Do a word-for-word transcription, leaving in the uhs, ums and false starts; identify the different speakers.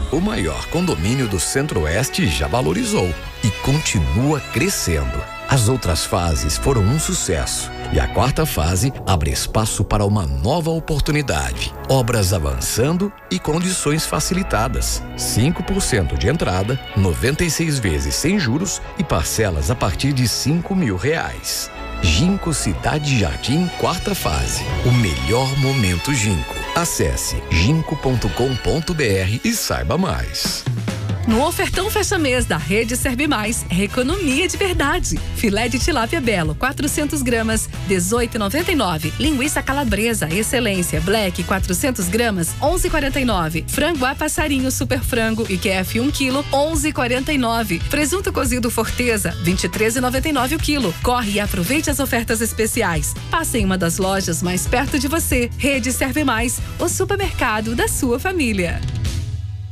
Speaker 1: o maior condomínio do Centro-Oeste já valorizou e continua crescendo. As outras fases foram um sucesso e a quarta fase abre espaço para uma nova oportunidade. Obras avançando e condições facilitadas. cinco por cento de entrada, noventa e seis vezes sem juros e parcelas a partir de cinco mil reais. Ginco Cidade Jardim, quarta fase. O melhor momento Ginco. Acesse ginco ponto com ponto br e saiba mais.
Speaker 2: No ofertão fecha-mês da Rede Serve Mais, é economia de verdade. Filé de tilápia belo, quatrocentas gramas, dezoito reais e noventa e nove centavos. Linguiça calabresa, excelência, black, quatrocentas gramas, onze reais e quarenta e nove centavos. Frango a passarinho, super frango e Q F um quilo, onze reais e quarenta e nove centavos. Presunto cozido Forteza, vinte e três reais e noventa e nove centavos o quilo. Corre e aproveite as ofertas especiais. Passe em uma das lojas mais perto de você. Rede Serve Mais, o supermercado da sua família.